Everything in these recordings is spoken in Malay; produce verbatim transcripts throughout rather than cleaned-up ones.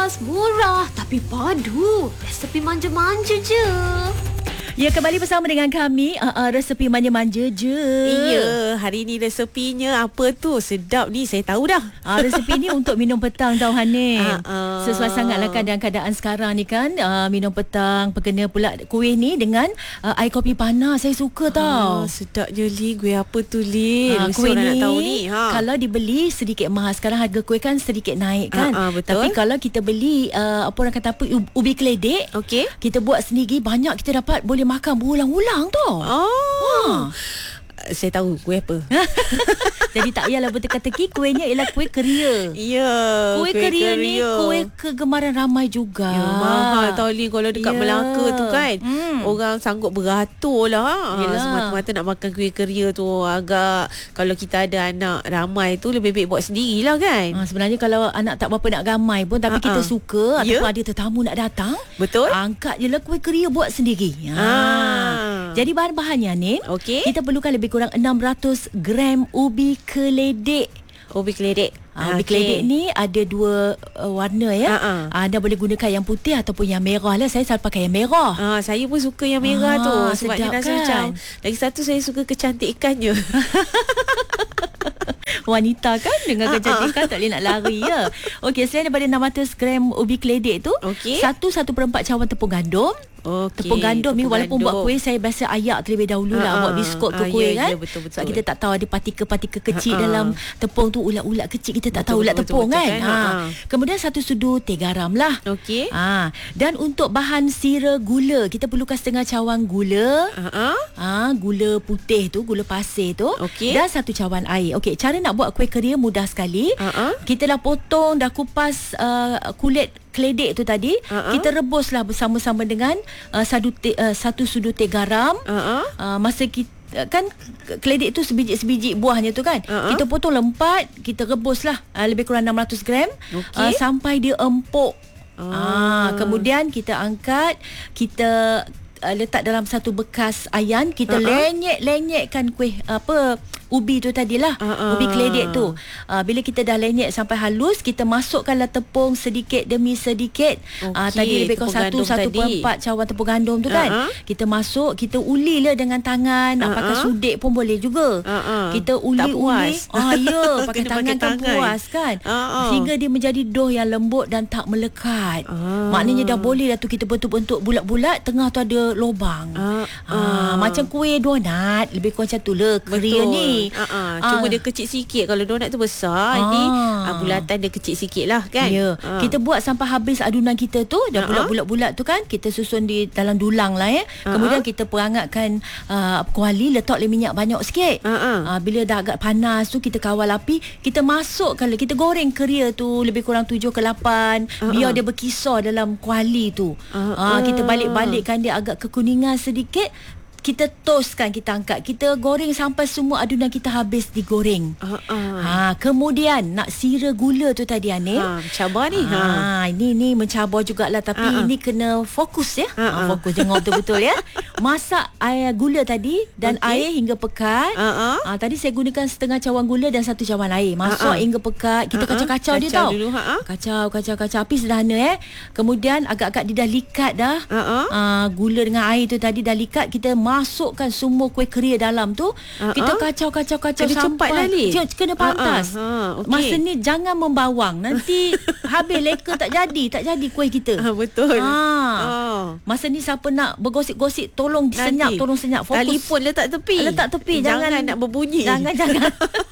ringkas, murah tapi padu. Resepi manja-manja je. Ya, kembali bersama dengan kami uh, uh, resepi manja-manja je. Iya, hari ni resepinya apa tu? Sedap ni, saya tahu dah. Uh, resepi ni untuk minum petang tau Hanif. Uh, uh. Sesuai sangatlah keadaan-keadaan sekarang ni kan. Uh, minum petang, perkena pula kuih ni dengan uh, air kopi panas. Saya suka tau. Uh, sedapnya Li, kuih apa tu Li? Uh, kuih ni, nak tahu ni. Ha. Kalau dibeli sedikit mahal. Sekarang harga kuih kan sedikit naik kan. Uh, uh, betul. Tapi kalau kita beli uh, apa orang kata apa, ubi keledek. Okey. Kita buat sendiri, banyak kita dapat boleh makan berulang-ulang tu. Oh. Ha. Saya tahu kuih apa. Jadi tak payahlah berteka-teki, kuihnya ialah kuih keria. Ya. Kuih, kuih keria, keria ni kuih kegemaran ramai juga. Ya, mahal tau Li kalau dekat ya. Melaka tu kan. Hmm. Orang sanggup beratur lah. Yelah. Semata-mata nak makan kuih keria tu agak, kalau kita ada anak ramai tu lebih baik buat sendirilah kan. Ha, sebenarnya kalau anak tak berapa nak ramai pun, tapi Ha-ha. kita suka Ya. ataupun ada tetamu nak datang, Betul. angkat je lah kuih keria buat sendiri. Ha. Ah. Jadi bahan-bahannya ni, Okey. kita perlukan lebih kurang enam ratus gram ubi keledek. Ubi keledek. Ha, ubi keledek ni ada dua uh, warna ya. Ha-ha. Anda boleh gunakan yang putih ataupun yang merah lah. Saya selalu pakai yang merah. Ah, saya pun suka yang merah Ah, tu sebab dia sedap rasa kan? macam, lagi satu saya suka kecantikannya. Wanita kan dengan kecantikan tak boleh nak lari ya. Okey, selain daripada enam ratus gram ubi keledek tu, Okey. satu satu perempat cawan tepung gandum. Okey. Tepung gandum ni tepung walaupun gandum. buat kuih saya biasa ayak terlebih dahulu lah. Ah, Buat biskut ke ah, kuih ya, kan. ya, betul, betul. Sebab kita tak tahu ada partikel-partikel kecil Ah, ah. dalam tepung tu, ulat-ulat kecil kita tak Betul, tahu ulat betul, tepung betul, kan. kan? Ha. Ah, ah. Kemudian satu sudu teh garam lah. Okey. Ha. Dan untuk bahan sira gula, kita perlukan setengah cawan gula. Ha ah. Ah, gula putih tu, gula pasir tu. Okey. Dan satu cawan air. Okey, cara nak buat kuih keria mudah sekali. Ha-ha. Kita dah potong, dah kupas uh, kulit keledek tu tadi. Ha-ha. Kita rebuslah bersama-sama dengan uh, satu te, uh, satu sudu teh garam. Ha ah. Uh, masa kita kan keledek tu sebiji-sebiji buahnya tu kan. Ha-ha. Kita potong lempat, kita rebuslah uh, lebih kurang enam ratus gram Okey. uh, sampai dia empuk. Ah. Ah, kemudian kita angkat, kita uh, letak dalam satu bekas ayan, kita Uh-uh. lenyek-lenyekkan kuih apa ubi tu tadilah, Uh-uh. ubi keledek tu. Uh, bila kita dah lenyek sampai halus, kita masukkanlah tepung sedikit demi sedikit. Uh, Okey, tadi lebih kurang tepung satu gandum satu tadi. perempat cawan tepung gandum tu kan. Uh-uh. Kita masuk, kita ulilah dengan tangan, nak Uh-uh. pakai sudik pun boleh juga. Uh-uh. Kita Tak uli-uli. puas. Ah ya, pakai Kena tangan pakai kan tangan. puas kan. Uh-uh. Sehingga dia menjadi dough yang lembut dan tak melekat. Ah. Maknanya dah boleh dah tu kita bentuk-bentuk bulat-bulat, tengah tu ada lobang. Ah, Ah, ah. macam kuih donat, lebih kurang macam tu lah keria Betul. ni. Uh-uh. Ah. Cuma dia kecil sikit. Kalau donat tu besar, Ah. ni ah, bulatan dia kecil sikit lah kan. Ya, Ah. kita buat sampai habis adunan kita tu, dah Uh-huh. bulat-bulat tu kan, kita susun di dalam dulang lah ya. Uh-huh. Kemudian kita perangatkan uh, kuali, letak le minyak banyak sikit. Uh-huh. Uh, bila dah agak panas tu, kita kawal api, kita masukkan, kita goreng keria tu lebih kurang tujuh ke lapan, Uh-huh. biar dia berkisar dalam kuali tu. Uh-huh. Uh, kita balik-balikkan dia agak kekuningan sedikit. Kita toastkan, kita angkat, kita goreng sampai semua adunan kita habis digoreng. Uh-uh. Ha, kemudian nak sira gula tu tadi Anil. Ha, mencabar ni. Ha. Ha, ini ni mencabar jugalah, tapi Ha, ha. ini kena fokus ya. Ha, Ha, ha. fokus dengar betul-betul ya. Masak air gula tadi dan Okey. air hingga pekat. Ha, ha. Ha, tadi saya gunakan setengah cawan gula dan satu cawan air. Masuk Ha, ha. hingga pekat. Kita Ha, ha. kacau-kacau dia Kacau tau. dulu, ha, ha. Kacau, kacau, kacau. Api sederhana eh. Kemudian agak-agak dia dah likat dah. Ha, ha. Ah, gula dengan air tu tadi dah likat, kita masukkan semua kuih keria dalam tu. Ha, Kita ha. kacau-kacau-kacau Kena cepat lah, Li. Dia kena pantas. Ha, ha. Ha, okey. Masa ni jangan membawang. Nanti habis leka tak jadi, tak jadi kuih kita. Ha, betul. Ha. Oh. Masa ni siapa nak bergosip-gosip, tolong Nanti. senyap, tolong senyap. Fokus. Telefon letak tepi. Letak tepi. Jangan, Jangan, nak berbunyi. Jangan, jangan.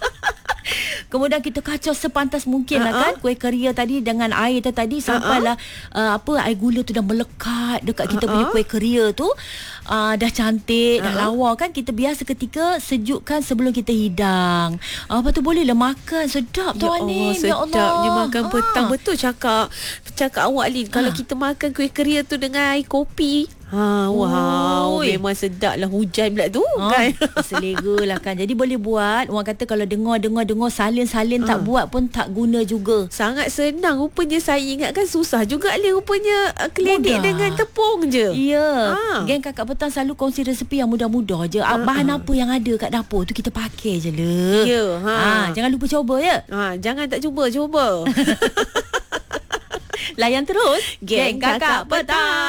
Kemudian kita kacau sepantas mungkin lah Ha-ha. kan kuih keria tadi dengan air tu tadi, sampailah uh, apa air gula tu dah melekat dekat kita Ha-ha. punya kuih keria tu. Uh, dah cantik, dah Ha-ha. lawa kan. Kita biar seketika, sejukkan sebelum kita hidang. Uh, lepas tu bolehlah makan. Sedap tu Ya Anim. Allah, sedapnya makan Ah. petang. Betul cakap cakap awak Lin. Kalau Ha. kita makan kuih keria tu dengan air kopi, ha, wow, Oi. memang sedap lah. Hujan pula tu Ha, kan. selera lah kan. Jadi boleh buat. Orang kata kalau dengar-dengar-dengar salin-salin tak Ha. buat pun tak guna juga. Sangat senang. Rupanya saya ingatkan susah juga Lin. Rupanya uh, keledek Mudah. dengan tepung je. Ya. Ha. Geng Kakak Petang selalu kongsi resepi yang mudah-mudah je. Ha, Bahan ha. apa yang ada kat dapur tu kita pakai je le. Ya, ha. Ha, jangan lupa cuba ya. Ha, jangan tak cuba, cuba. Layan terus Geng Kakak Petang.